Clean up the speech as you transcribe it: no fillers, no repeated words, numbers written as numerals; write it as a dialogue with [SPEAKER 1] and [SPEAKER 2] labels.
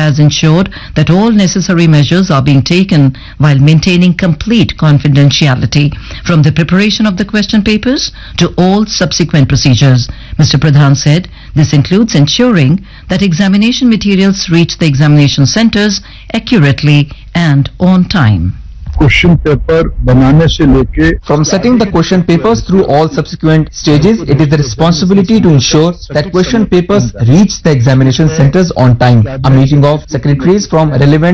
[SPEAKER 1] has ensured that all necessary measures are being taken while maintaining complete confidentiality from the preparation of the question papers to all subsequent procedures. Mr. Pradhan said this includes ensuring that examination materials reach the examination centers accurately and on time.
[SPEAKER 2] Question paper बनाने से लेके
[SPEAKER 3] From setting the question papers through all subsequent stages, it is the responsibility to ensure that question papers reach the examination centers on time. A meeting of secretaries from relevant